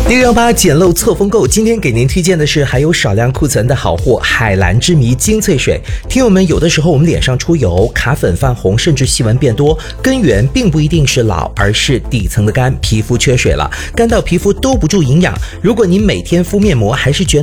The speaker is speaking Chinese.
618捡漏错风购，今天给您推荐的是还有少量库存的好货——海蓝之谜精粹水。听友们，有的时候我们脸上出油、卡粉、泛红，甚至细纹变多，根源并不一定是老，而是底层的肝皮肤缺水了，干到皮肤兜不住营养。如果您每天敷面膜还是觉得